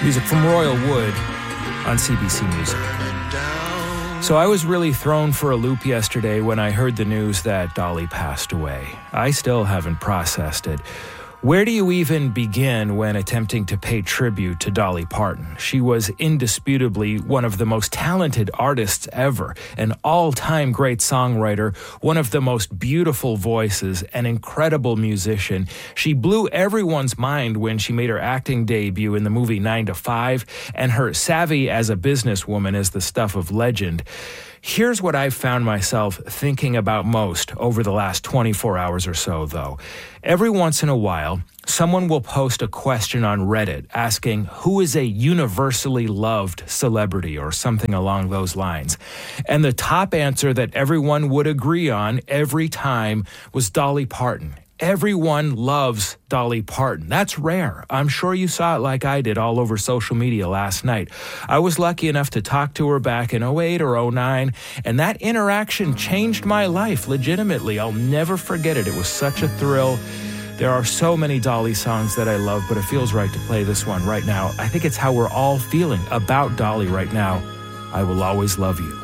Music from Royal Wood on CBC Music. So I was really thrown for a loop yesterday when I heard the news that Dolly passed away. I still haven't processed it. Where do you even begin when attempting to pay tribute to Dolly Parton? She was indisputably one of the most talented artists ever, an all-time great songwriter, one of the most beautiful voices, an incredible musician. She blew everyone's mind when she made her acting debut in the movie 9 to 5, and her savvy as a businesswoman is the stuff of legend. Here's what I've found myself thinking about most over the last 24 hours or so, though. Every once in a while, someone will post a question on Reddit asking who is a universally loved celebrity or something along those lines. And the top answer that everyone would agree on every time was Dolly Parton. Everyone loves Dolly Parton. That's rare. I'm sure you saw it like I did all over social media last night. I was lucky enough to talk to her back in 08 or 09, and that interaction changed my life legitimately. I'll never forget it. It was such a thrill. There are so many Dolly songs that I love, but it feels right to play this one right now. I think it's how we're all feeling about Dolly right now. I Will Always Love You.